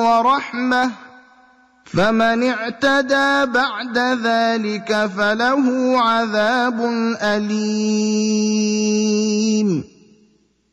ورحمة فمن اعتدى بعد ذلك فله عذاب أليم